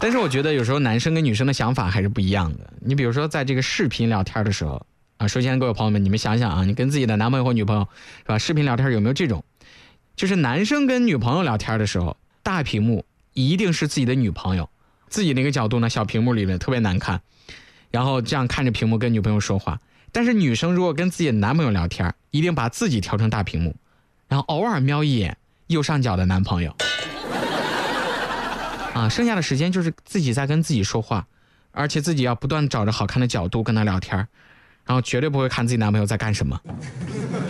但是我觉得有时候男生跟女生的想法还是不一样的。你比如说在这个视频聊天的时候啊，首先各位朋友们，你们想想啊，你跟自己的男朋友或女朋友是吧，视频聊天有没有这种，就是男生跟女朋友聊天的时候，大屏幕一定是自己的女朋友，自己那个角度呢，小屏幕里面特别难看，然后这样看着屏幕跟女朋友说话。但是女生如果跟自己的男朋友聊天，一定把自己调成大屏幕，然后偶尔瞄一眼右上角的男朋友啊，剩下的时间就是自己在跟自己说话，而且自己要不断找着好看的角度跟他聊天，然后绝对不会看自己男朋友在干什么。